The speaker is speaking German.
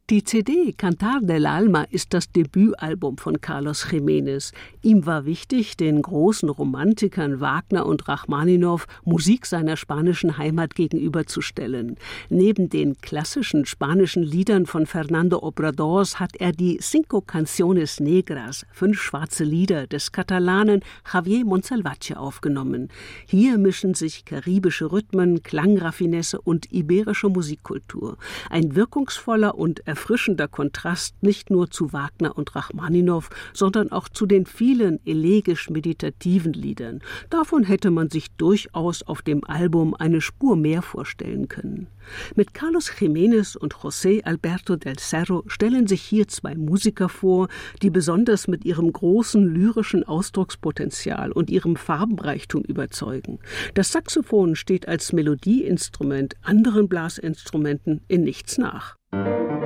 Die CD Cantar del Alma ist das Debütalbum von Carlos Jiménez. Ihm war wichtig, den großen Romantikern Wagner und Rachmaninow Musik seiner spanischen Heimat gegenüberzustellen. Neben den klassischen spanischen Liedern von Fernando Obradors hat er die Cinco Canciones Negras, 5 schwarze Lieder des Katalanen Javier Monsalvatje aufgenommen. Hier mischen sich karibische Rhythmen, Klangraffinesse und iberische Musikkultur. Ein wirkungsvoller und erfrischender Kontrast nicht nur zu Wagner und Rachmaninow, sondern auch zu den vielen elegisch-meditativen Liedern. Davon hätte man sich durchaus auf dem Album eine Spur mehr vorstellen können. Mit Carlos Jiménez und José Alberto del Cerro stellen sich hier 2 Musiker vor, die besonders mit ihrem großen lyrischen Ausdruckspotenzial und ihrem Farbenreichtum überzeugen. Das Saxophon steht als Melodieinstrument anderen Blasinstrumenten in nichts nach.